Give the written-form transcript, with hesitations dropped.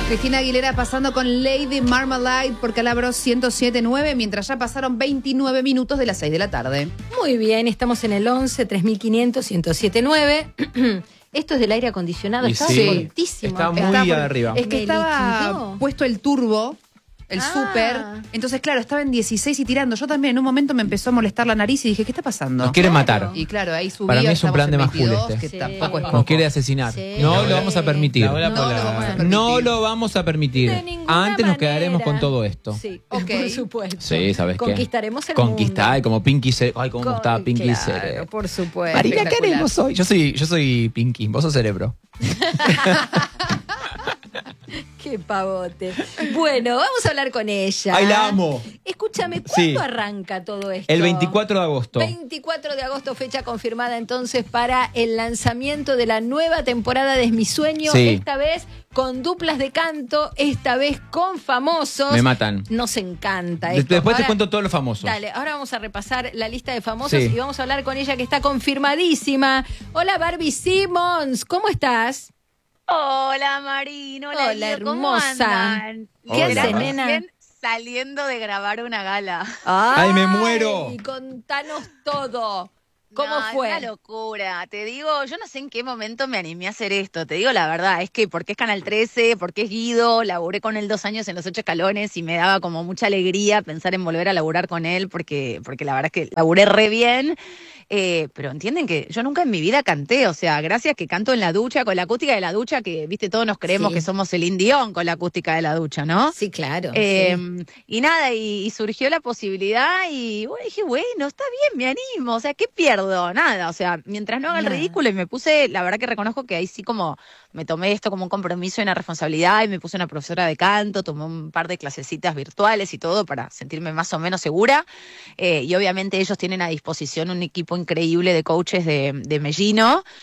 Cristina Aguilera pasando con Lady Marmalade por Calabros 107.9, mientras ya pasaron 29 minutos de las 6 de la tarde. Muy bien, estamos en el 11 3500 107.9. Esto es del aire acondicionado, estaba cortísimo. Está muy arriba. Es que estaba puesto el turbo, el súper. Entonces, claro, estaba en 16 y tirando. Yo también en un momento me empezó a molestar la nariz y dije, ¿qué está pasando? Nos quiere matar. Y claro, ahí subí. Para mí es un plan de Majul que tampoco es Nos poco. quiere asesinar. Sí. No lo vamos a permitir. No lo vamos a permitir. De ninguna Antes nos manera. quedaremos con todo esto. Sí, Ok. por supuesto. Sí, ¿sabes qué? Conquistaremos el Conquistar, mundo. como Pinky Cerebro. Ay, cómo gustaba Pinky Claro, Cerebro. por supuesto. Marina, ¿qué Espectacular. haremos hoy? Yo soy Pinky, vos sos Cerebro. Qué pavote. Bueno, vamos a hablar con ella. ¡Ay, la amo! Escúchame, ¿cuándo Sí. arranca todo esto? El 24 de agosto. 24 de agosto, fecha confirmada entonces para el lanzamiento de la nueva temporada de Es mi sueño. Sí. Esta vez con duplas de canto, esta vez con famosos. Me matan. Nos encanta esto. Después te Ahora- cuento todos los famosos. Dale, ahora vamos a repasar la lista de famosos Sí. y vamos a hablar con ella que está confirmadísima. Hola Barbie Simmons, ¿cómo estás? Hola Marín, hola, Hola, Guido, ¿cómo hermosa. andan? ¿Qué Mira, haces, nena? recién saliendo de grabar una gala. ¡Ay, me muero! Y contanos todo. ¿Cómo No, fue? Es una locura. Te digo, yo no sé en qué momento me animé a hacer esto. Te digo la verdad, es que porque es Canal 13, porque es Guido, laburé con él 2 años en Los 8 Escalones y me daba como mucha alegría pensar en volver a laburar con él porque la verdad es que laburé re bien. Pero entienden que yo nunca en mi vida canté, o sea, gracias que canto en la ducha, con la acústica de la ducha, que viste, todos nos creemos Sí. que somos Celine Dion con la acústica de la ducha, ¿no? Sí, claro. Sí. Y nada, y surgió la posibilidad y bueno, dije, bueno, está bien, me animo, o sea, ¿qué pierdo? Nada, o sea, mientras no haga el Nada. ridículo y me puse, la verdad que reconozco que ahí sí como me tomé esto como un compromiso y una responsabilidad y me puse una profesora de canto, tomé un par de clasecitas virtuales y todo para sentirme más o menos segura. Y obviamente ellos tienen a disposición un equipo increíble de coaches de Mellino